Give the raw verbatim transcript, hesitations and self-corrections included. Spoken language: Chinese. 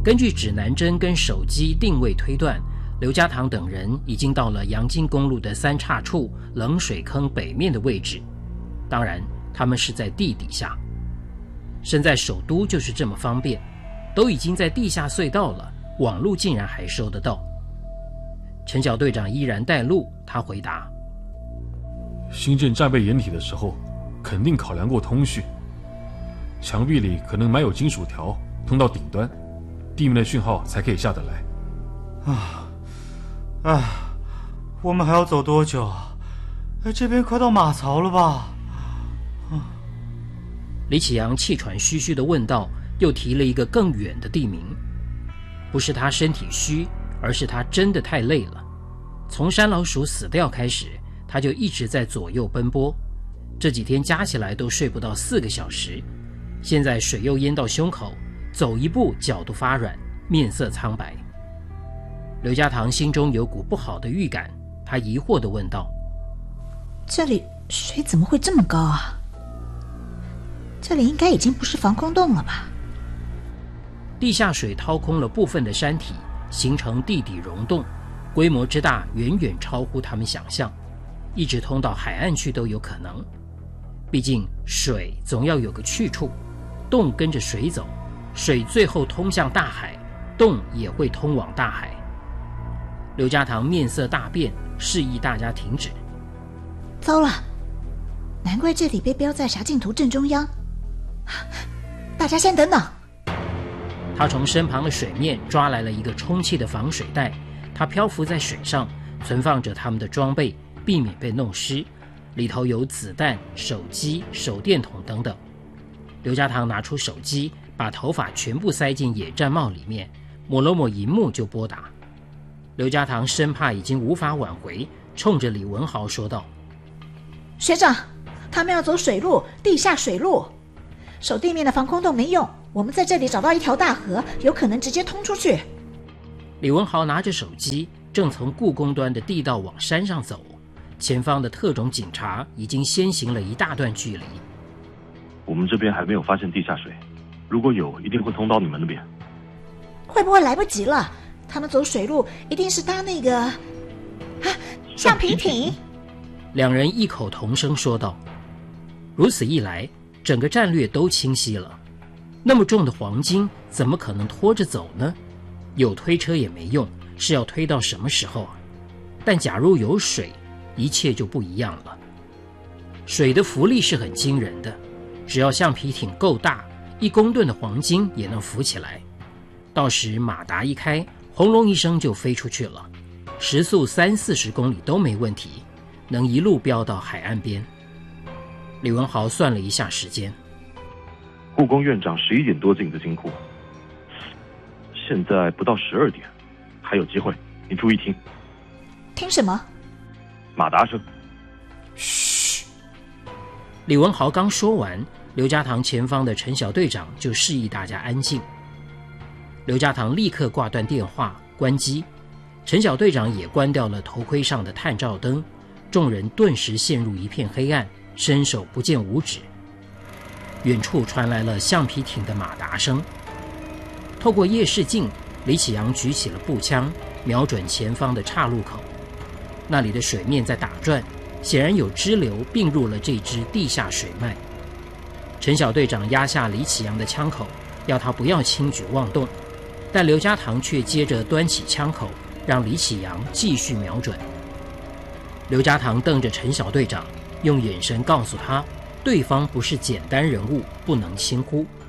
根据指南针跟手机定位推断，刘家堂等人已经到了阳金公路的三岔处冷水坑北面的位置，当然他们是在地底下。身在首都就是这么方便，都已经在地下隧道了，网路竟然还收得到。陈小队长依然带路，他回答： 新建战备掩体的时候肯定考量过通讯，墙壁里可能埋有金属条通到顶端，地面的讯号才可以下得来。 啊，哎，我们还要走多久啊？哎，这边快到马槽了吧？ 啊、李启阳气喘吁吁地问道，又提了一个更远的地名。不是他身体虚，而是他真的太累了。从山老鼠死掉开始，他就一直在左右奔波，这几天加起来都睡不到四个小时。现在水又淹到胸口，走一步脚都发软，面色苍白。刘家堂心中有股不好的预感，他疑惑地问道： 这里水怎么会这么高啊？这里应该已经不是防空洞了吧？ 地下水掏空了部分的山体，形成地底溶洞，规模之大远远超乎他们想象，一直通到海岸去都有可能。毕竟水总要有个去处，洞跟着水走，水最后通向大海，洞也会通往大海。刘家堂面色大变，示意大家停止。 糟了，难怪这里被标在狭镜图正中央。大家先等等。 他从身旁的水面抓来了一个充气的防水袋，它漂浮在水上，存放着他们的装备，避免被弄湿，里头有子弹、手机、手电筒等等。刘家堂拿出手机，把头发全部塞进野战帽里面，抹了抹萤幕就拨打。刘家堂生怕已经无法挽回，冲着李文豪说道： 学长，他们要走水路，地下水路，守地面的防空洞没用，我们在这里找到一条大河，有可能直接通出去。 李文豪拿着手机，正从故宫端的地道往山上走，前方的特种警察已经先行了一大段距离。 我们这边还没有发现地下水，如果有，一定会通到你们那边。 会不会来不及了？他们走水路一定是搭那个啊橡皮艇。 两人异口同声说道。如此一来，整个战略都清晰了。那么重的黄金怎么可能拖着走呢？有推车也没用，是要推到什么时候啊？但假如有水，一切就不一样了。水的浮力是很惊人的，只要橡皮艇够大，一公吨的黄金也能浮起来。到时马达一开，轰隆一声就飞出去了，时速三四十公里都没问题，能一路飙到海岸边。李文豪算了一下时间， 故宫院长十一点多进的金库，现在不到十二点，还有机会，你注意听。 听什么？ 马达声。 嘘！李文豪刚说完，刘家堂前方的陈小队长就示意大家安静。刘家堂立刻挂断电话，关机。陈小队长也关掉了头盔上的探照灯，众人顿时陷入一片黑暗，伸手不见五指。远处传来了橡皮艇的马达声。透过夜视镜，李启阳举起了步枪，瞄准前方的岔路口。那里的水面在打转，显然有支流并入了这支地下水脉。陈小队长压下李启阳的枪口，要他不要轻举妄动，但刘家堂却接着端起枪口，让李启阳继续瞄准。刘家堂瞪着陈小队长，用眼神告诉他，对方不是简单人物，不能轻忽。